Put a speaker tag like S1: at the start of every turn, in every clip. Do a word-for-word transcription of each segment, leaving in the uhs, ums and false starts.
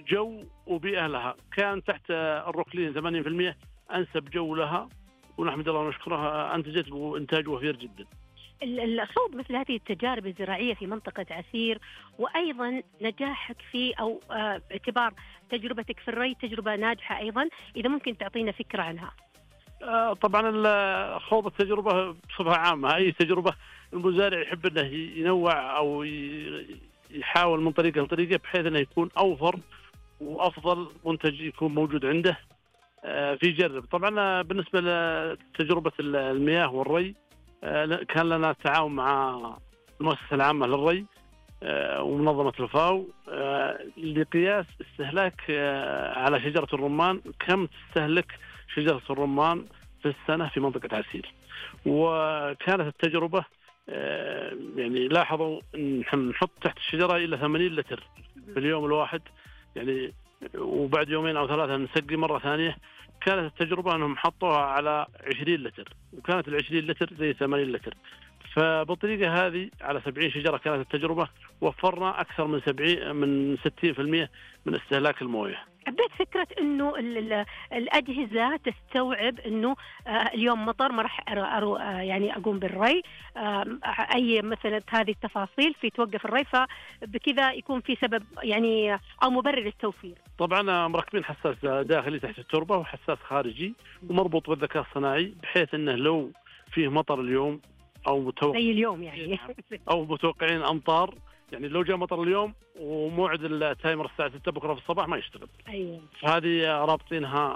S1: جو وبيئة لها. كان تحت الروكلين ثمانين بالمئة أنسب جو لها، ونحمد الله ونشكرها أنتجت بإنتاج وفير جدا.
S2: الخوض مثل هذه التجارب الزراعية في منطقة عسير، وأيضا نجاحك في أو آه باعتبار تجربتك في الري تجربة ناجحة أيضا، إذا ممكن تعطينا فكرة عنها.
S1: آه طبعا خوض التجربة بصفة عامة، أي تجربة المزارع يحب أنه ينوع أو يحاول من طريقة لطريقة بحيث أنه يكون أوفر وأفضل منتج يكون موجود عنده آه في جرب. طبعا بالنسبة لتجربة المياه والري كان لنا تعاون مع المؤسسة العامة للري ومنظمة الفاو لقياس استهلاك على شجرة الرمان، كم تستهلك شجرة الرمان في السنة في منطقة عسير. وكانت التجربة يعني لاحظوا أن نحط تحت الشجرة إلى ثمانين لتر في اليوم الواحد، يعني وبعد يومين أو ثلاثة نسقي مرة ثانية. كانت التجربة أنهم حطوها على عشرين لتر، وكانت العشرين لتر زي ثمانين لتر. فبالطريقة هذه على سبعين شجرة كانت التجربة، وفرنا أكثر من سبعين من ستين بالمئة من استهلاك الموية.
S2: حبيت فكرة إنه الأجهزة تستوعب إنه آه اليوم مطر ما راح آه يعني أقوم بالري، آه أي مثلا هذه التفاصيل في توقف الري، فبكذا يكون في سبب يعني أو مبرر للتوفير.
S1: طبعا مركبين حساس داخلي تحت التربة وحساس خارجي ومربوط بالذكاء الصناعي، بحيث إنه لو فيه مطر اليوم أو متوقع
S2: زي اليوم يعني
S1: أو متوقعين أمطار، يعني لو جاء مطر اليوم وموعد التايمر الساعة ستة بكرة في الصباح ما يشتغل.
S2: أيوة.
S1: فهذه رابطينها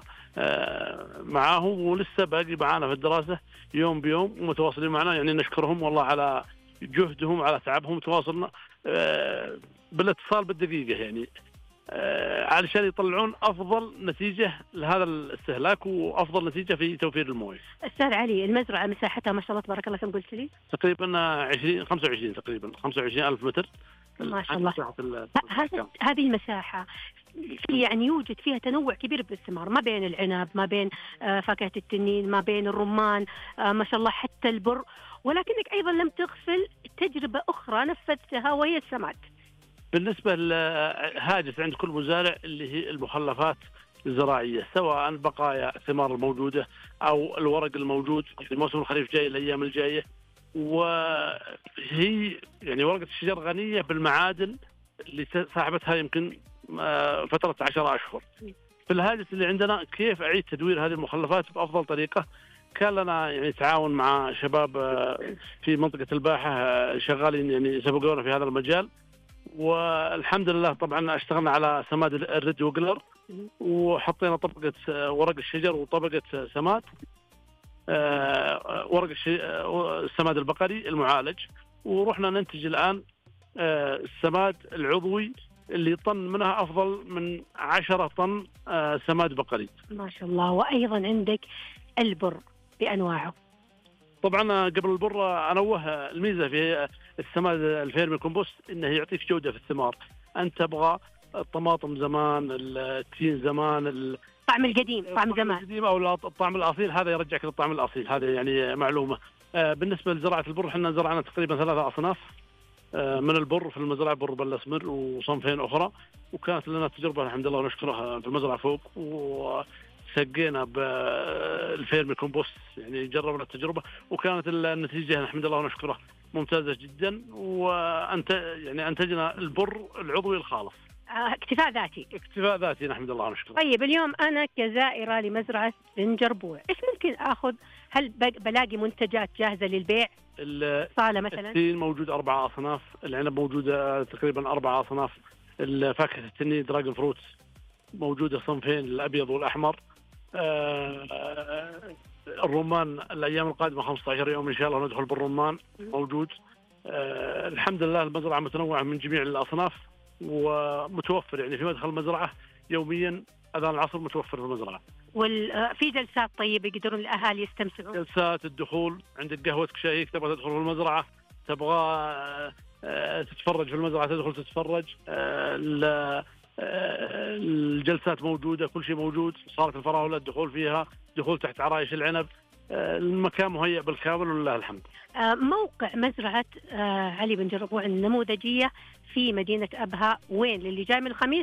S1: معاهم، ولسه باقي معانا في الدراسة يوم بيوم ومتواصلين معنا، يعني نشكرهم والله على جهدهم على تعبهم. تواصلنا بالاتصال بالدقيقة يعني علشان يطلعون أفضل نتيجة لهذا الاستهلاك وأفضل نتيجة في توفير المويه.
S2: أستاذ علي، المزرعة مساحتها ما شاء الله تبارك الله كم قلت لي؟
S1: تقريبا عشرين خمسة وعشرين تقريبا خمسة وعشرين ألف متر
S2: ما شاء الله. هذه المساحة يعني يوجد فيها تنوع كبير بالثمار، ما بين العنب، ما بين فاكهة التنين، ما بين الرمان، ما شاء الله حتى البر، ولكنك أيضا لم تغفل تجربة أخرى نفذتها وهي السماد. بالنسبة لهاجس عند كل مزارع اللي هي المخلفات الزراعية، سواء بقايا الثمار الموجودة أو الورق الموجود في موسم الخريف جاي الأيام الجاية. وهي يعني ورقة الشجر غنية بالمعادن اللي صاحبتها يمكن فترة عشرة أشهر. في الهاجس اللي عندنا كيف أعيد تدوير هذه المخلفات بأفضل طريقة، كان لنا يعني تعاون مع شباب في منطقة الباحة شغالين يعني سبقونا في هذا المجال، والحمد لله طبعا اشتغلنا على سماد الريد وجلر، وحطينا طبقة ورق الشجر وطبقة سماد ورق السماد البقري المعالج، ورحنا ننتج الآن السماد العضوي اللي طن منها أفضل من عشرة طن سماد بقري. ما شاء الله. وأيضا عندك البر بأنواعه. طبعا قبل البر أنوه الميزة في السماد الفيرمي كومبوست إنه يعطيك جودة في الثمار. أنت تبغى الطماطم زمان، التين زمان، الطعم القديم، طعم زمان القديم أو الطعم الأصيل، هذا يرجعك للطعم الأصيل. هذا يعني معلومة. بالنسبة لزراعة البر، احنا زرعنا تقريبا ثلاثة أصناف من البر في المزرعة، بر بالأسمر وصنفين أخرى، وكانت لنا تجربة الحمد لله ونشكرها في المزرعة فوق، وسقينا بالفيرمي كومبوست، يعني جربنا التجربة وكانت النتيجة الحمد لله ونشكرها ممتازة جدا، وأنت يعني أنتجنا البر العضوي الخالص. اكتفاء ذاتي. اكتفاء ذاتي نحمد الله ونشكره. طيب اليوم أنا كزائرة لمزرعة بنجربوع، إيش ممكن آخذ؟ هل بلاقي منتجات جاهزة للبيع؟ الصالة مثلا؟ التين موجود أربعة أصناف، العنب موجودة تقريبا أربعة أصناف، الفاكهة التنين دراجون فروت موجودة صنفين، الأبيض والأحمر. آه الرمان الأيام القادمة خمسة عشر يوم إن شاء الله ندخل بالرمان موجود. آه الحمد لله المزرعة متنوعة من جميع الأصناف ومتوفر، يعني في مدخل المزرعة يوميا أذان العصر متوفر في المزرعة. وفي جلسات طيب يقدرون الأهالي يستمتعون؟ جلسات الدخول، عندك قهوتك شايك تبغى تدخل في المزرعة، تبغى تتفرج في المزرعة تدخل تتفرج. الجلسات موجودة، كل شيء موجود، صارت الفراولة الدخول فيها، دخول تحت عرايش العنب، المكان مهيأ بالكامل ولله الحمد. موقع مزرعة علي بن جربوع النموذجية في مدينة أبها وين؟ للي جاي من الخميس